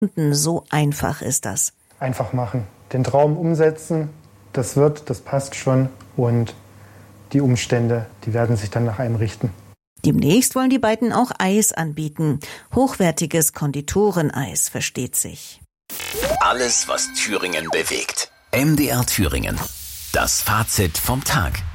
So einfach ist das. Einfach machen, den Traum umsetzen, das passt schon und die Umstände, die werden sich dann nach einem richten. Demnächst wollen die beiden auch Eis anbieten. Hochwertiges Konditoreneis, versteht sich. Alles, was Thüringen bewegt. MDR Thüringen. Das Fazit vom Tag.